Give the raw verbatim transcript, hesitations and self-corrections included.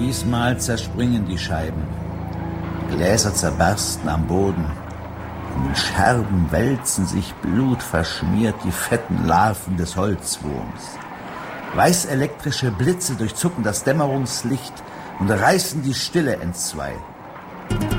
Diesmal zerspringen die Scheiben. Gläser zerbersten am Boden. In Scherben wälzen sich blutverschmiert die fetten Larven des Holzwurms. Weißelektrische Blitze durchzucken das Dämmerungslicht und reißen die Stille entzwei.